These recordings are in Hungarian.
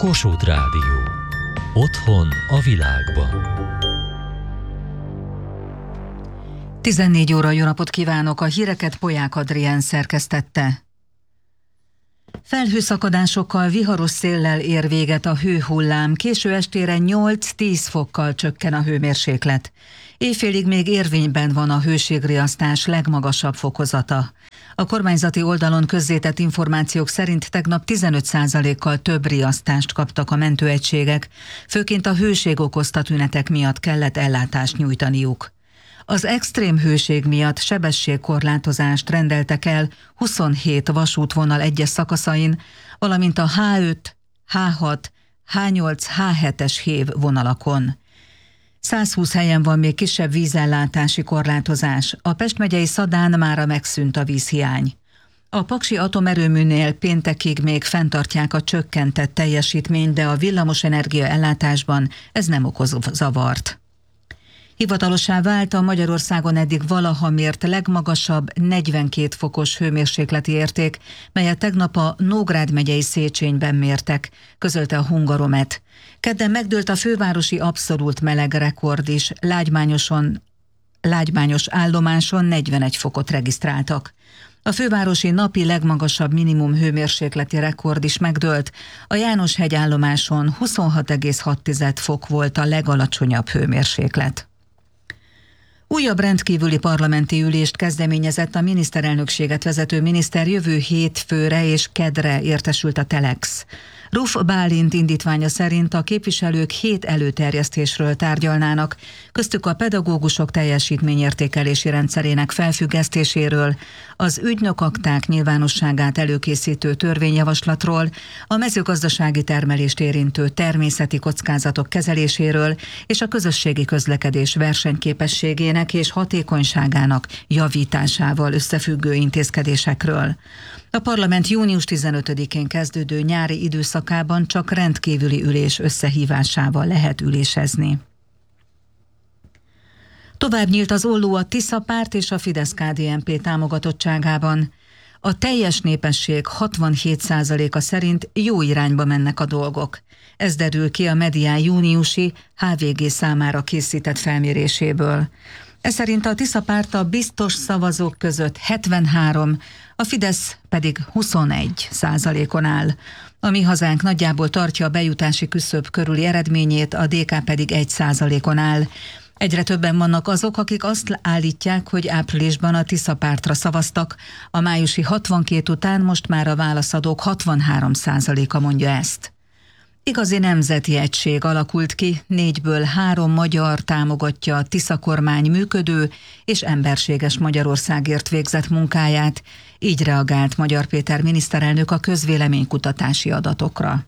Kossuth Rádió. Otthon a világban. 14 óra, jó napot kívánok! A híreket Polyák Adrián szerkesztette. Felhőszakadásokkal, viharos széllel ér véget a hőhullám, késő estére 8-10 fokkal csökken a hőmérséklet. Éjfélig még érvényben van a hőségriasztás legmagasabb fokozata. A kormányzati oldalon közzétett információk szerint tegnap 15%-kal több riasztást kaptak a mentőegységek, főként a hőség okozta tünetek miatt kellett ellátást nyújtaniuk. Az extrém hőség miatt sebességkorlátozást rendeltek el 27 vasútvonal egyes szakaszain, valamint a H5, H6, H8, H7-es hév vonalakon. 120 helyen van még kisebb vízellátási korlátozás. A Pest megyei Szadán mára megszűnt a vízhiány. A paksi atomerőműnél péntekig még fenntartják a csökkentett teljesítményt, de a villamosenergia ellátásban ez nem okoz zavart. Hivatalossá vált a Magyarországon eddig valaha mért legmagasabb 42 fokos hőmérsékleti érték, melyet tegnap a Nógrád megyei Széchenyben mértek, közölte a Hungaromet. Kedden megdőlt a fővárosi abszolút meleg rekord is, lágymányos állomáson 41 fokot regisztráltak. A fővárosi napi legmagasabb minimum hőmérsékleti rekord is megdőlt, a János-hegy állomáson 26,6 fok volt a legalacsonyabb hőmérséklet. Újabb rendkívüli parlamenti ülést kezdeményezett a miniszterelnökséget vezető miniszter, jövő hétfőre és kedre értesült a Telex. Ruf Bálint indítványa szerint a képviselők 7 előterjesztésről tárgyalnának, köztük a pedagógusok teljesítményértékelési rendszerének felfüggesztéséről, az ügynökakták nyilvánosságát előkészítő törvényjavaslatról, a mezőgazdasági termelést érintő természeti kockázatok kezeléséről és a közösségi közlekedés versenyképességének és hatékonyságának javításával összefüggő intézkedésekről. A parlament június 15-én kezdődő nyári időszakában csak rendkívüli ülés összehívásával lehet ülésezni. Tovább nyílt az olló a Tisza párt és a Fidesz-KDNP támogatottságában. A teljes népesség 67%-a szerint jó irányba mennek a dolgok. Ez derül ki a Medián júniusi HVG számára készített felméréséből. Ez szerint a Tisza párt a biztos szavazók között 73, a Fidesz pedig 21%-on áll. A Mi Hazánk nagyjából tartja a bejutási küszöb körüli eredményét, a DK pedig 1%-on áll. Egyre többen vannak azok, akik azt állítják, hogy áprilisban a Tisza pártra szavaztak, a májusi 62 után most már a válaszadók 63%-a mondja ezt. Igazi nemzeti egység alakult ki, 4-ből 3 magyar támogatja a Tisza kormány működő és emberséges Magyarországért végzett munkáját, így reagált Magyar Péter miniszterelnök a közvéleménykutatási adatokra.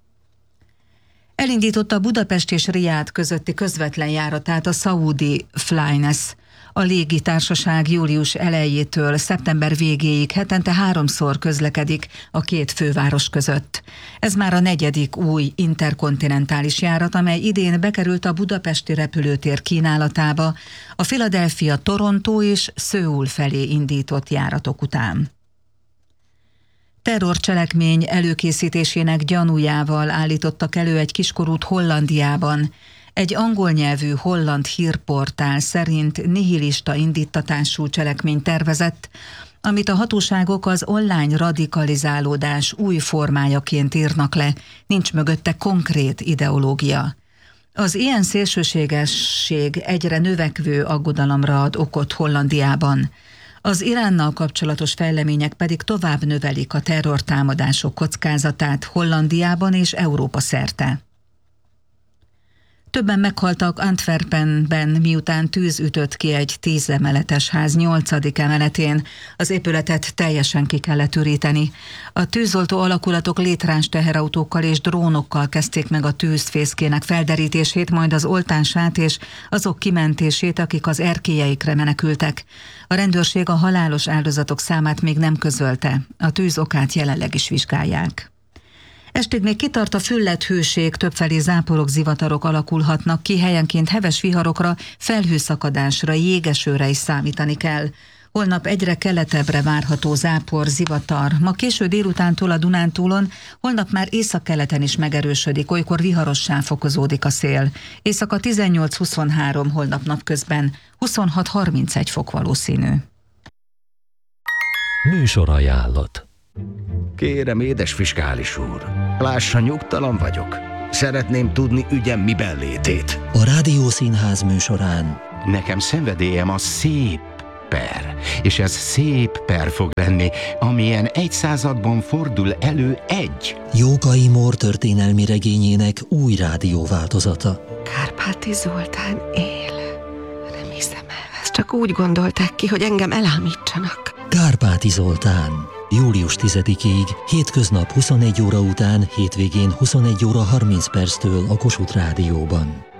Elindította Budapest és Riád közötti közvetlen járatát a szaúdi Flynas. A légitársaság július elejétől szeptember végéig hetente 3-szor közlekedik a két főváros között. Ez már a 4. új interkontinentális járat, amely idén bekerült a budapesti repülőtér kínálatába a Philadelphia, Toronto és Szöul felé indított járatok után. Terrorcselekmény előkészítésének gyanújával állítottak elő egy kiskorút Hollandiában. Egy angol nyelvű holland hírportál szerint nihilista indíttatású cselekményt tervezett, amit a hatóságok az online radikalizálódás új formájaként írnak le, nincs mögötte konkrét ideológia. Az ilyen szélsőségesség egyre növekvő aggodalomra ad okot Hollandiában. Az Iránnal kapcsolatos fejlemények pedig tovább növelik a terrortámadások kockázatát Hollandiában és Európa szerte. Többen meghaltak Antwerpenben, miután tűz ütött ki egy 10 emeletes ház 8. emeletén. Az épületet teljesen ki kellett üríteni. A tűzoltó alakulatok létráns teherautókkal és drónokkal kezdték meg a tűzfészkének felderítését, majd az oltását és azok kimentését, akik az erkélyeikre menekültek. A rendőrség a halálos áldozatok számát még nem közölte. A tűz okát jelenleg is vizsgálják. Estig még kitart a fülledt hőség, többfelé záporok, zivatarok alakulhatnak ki, helyenként heves viharokra, felhőszakadásra, jégesőre is számítani kell. Holnap egyre keletebbre várható zápor, zivatar. Ma késő délutántól a Dunántúlon, holnap már északkeleten is megerősödik, olykor viharossá fokozódik a szél. Éjszaka 18-23, holnap napközben 26-31 fok valószínű. Műsorajánlat. Kérem, édes fiskális úr, lássa, nyugtalan vagyok. Szeretném tudni ügyem miben létét. A Rádiószínház műsorán Nekem szenvedélyem a szép per, és ez szép per fog lenni, amilyen egy században fordul elő egy. Jókai Mór történelmi regényének új rádióváltozata. Kárpáti Zoltán él. Nem hiszem el, ezt csak úgy gondolták ki, hogy engem elámítsanak. Kárpáti Zoltán. Július 10-ig, hétköznap 21 óra után, hétvégén 21 óra 30 perctől a Kossuth Rádióban.